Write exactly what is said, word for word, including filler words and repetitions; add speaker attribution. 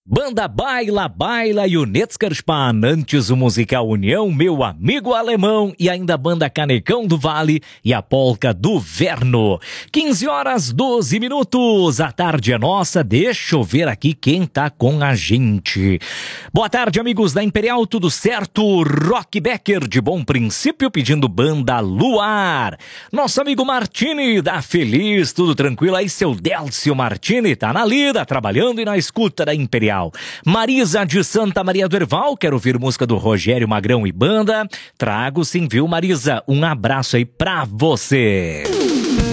Speaker 1: Banda Baila Baila e o Netzkerspan, antes o musical União, Meu Amigo Alemão e ainda a banda Canecão do Vale e a Polca do Verno. quinze horas, doze minutos, a tarde é nossa, deixa eu ver aqui quem tá com a gente. Boa tarde, amigos da Imperial, tudo certo? Rock Becker de Bom Princípio pedindo banda Luar. Nosso amigo Martini da Feliz, tudo tranquilo? Aí seu Délcio Martini tá na lida, trabalhando e na escuta da Imperial. Marisa de Santa Maria do Herval, quero ouvir música do Rogério Magrão e banda. Trago sim, viu, Marisa? Um abraço aí pra você.